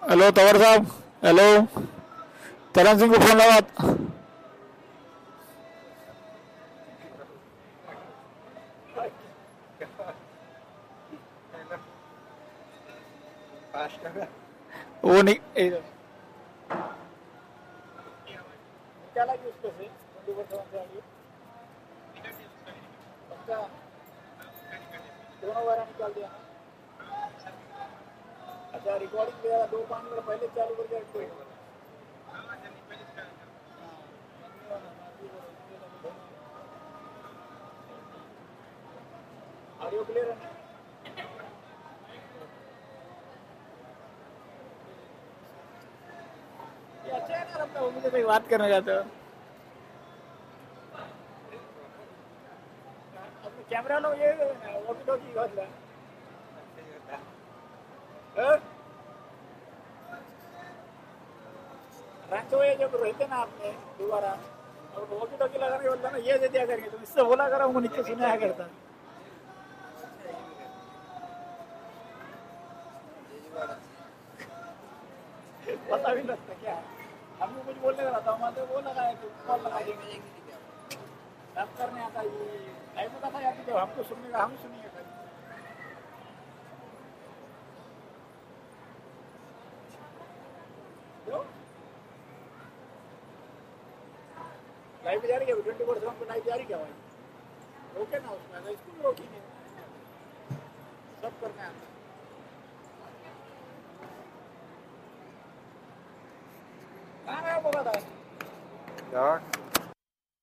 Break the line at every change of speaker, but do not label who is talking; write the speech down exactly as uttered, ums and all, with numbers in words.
Hello तवर साहब। Hello. तरन सिंह को phone लगा। वो नहीं इधर क्या लगी उसको से ट्वेंटी फोर सेवन से आगे पक्का दोनों बार निकाल दिया ना। अच्छा रिकॉर्डिंग वगैरह दो पाँच मिनट पहले चालू कर दिया। ऑडियो क्लियर है ना? ये अच्छा है ना अपना वो मुझे कोई बात करना चाहते हो अपने कैमरा लो ये वॉकी टॉकी बात है। रंग तो ये जब रहते ना आपने दोबारा और वॉकी टॉकी लगा के बोलता ना ये दे दिया करेंगे तो इससे बोला करो वो नीचे सुनाया करता पता भी लगता क्या हमको कुछ बोलने का था हमारे वो लगाया तो कॉल लगा देंगे सब करने आता ये नहीं पता था यार जब हमको सुनने का हम सुनिए लाइव जा रही है ट्वेंटी फोर सेवन को लाइव जा रही क्या भाई रोके ना उसमें इसको रोकी नहीं सब करने आता कहाँ गया बोला था
यार